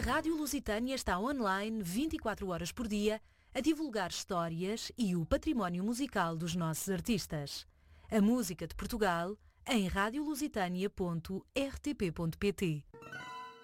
Rádio Lusitânia está online 24 horas por dia a divulgar histórias e o património musical dos nossos artistas. A música de Portugal em radiolusitania.rtp.pt.